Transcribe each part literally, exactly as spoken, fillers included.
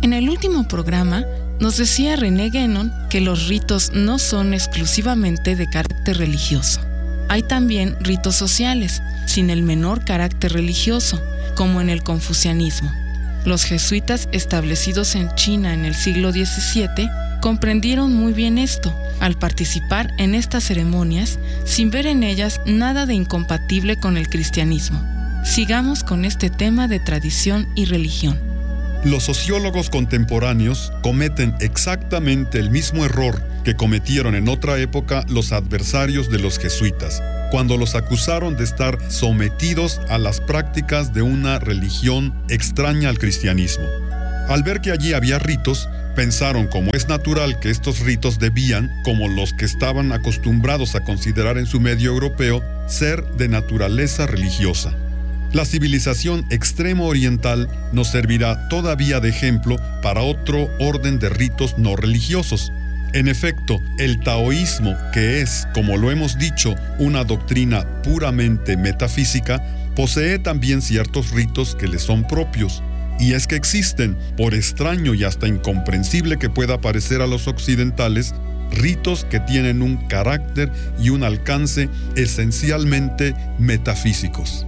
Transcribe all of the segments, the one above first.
En el último programa nos decía René Guénon que los ritos no son exclusivamente de carácter religioso. Hay también ritos sociales, sin el menor carácter religioso, como en el confucianismo. Los jesuitas establecidos en China en el siglo diecisiete comprendieron muy bien esto al participar en estas ceremonias sin ver en ellas nada de incompatible con el cristianismo. Sigamos con este tema de tradición y religión. Los sociólogos contemporáneos cometen exactamente el mismo error que cometieron en otra época los adversarios de los jesuitas, cuando los acusaron de estar sometidos a las prácticas de una religión extraña al cristianismo. Al ver que allí había ritos, pensaron, como es natural que estos ritos debían, como los que estaban acostumbrados a considerar en su medio europeo, ser de naturaleza religiosa. La civilización extremo oriental nos servirá todavía de ejemplo para otro orden de ritos no religiosos. En efecto, el taoísmo, que es, como lo hemos dicho, una doctrina puramente metafísica, posee también ciertos ritos que le son propios. Y es que existen, por extraño y hasta incomprensible que pueda parecer a los occidentales, ritos que tienen un carácter y un alcance esencialmente metafísicos.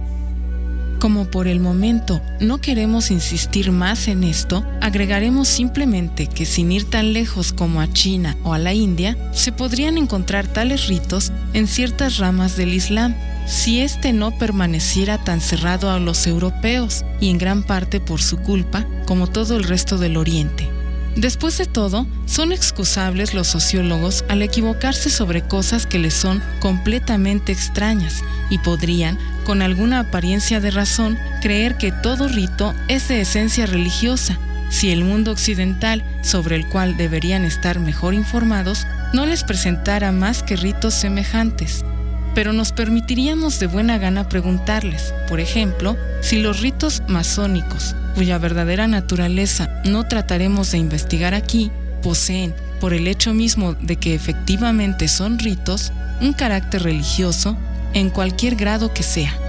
Como por el momento no queremos insistir más en esto, agregaremos simplemente que sin ir tan lejos como a China o a la India, se podrían encontrar tales ritos en ciertas ramas del Islam, si éste no permaneciera tan cerrado a los europeos, y en gran parte por su culpa, como todo el resto del Oriente. Después de todo, son excusables los sociólogos al equivocarse sobre cosas que les son completamente extrañas y podrían, con alguna apariencia de razón, creer que todo rito es de esencia religiosa, si el mundo occidental, sobre el cual deberían estar mejor informados, no les presentara más que ritos semejantes. Pero nos permitiríamos de buena gana preguntarles, por ejemplo, si los ritos masónicos, cuya verdadera naturaleza no trataremos de investigar aquí, poseen, por el hecho mismo de que efectivamente son ritos, un carácter religioso en cualquier grado que sea.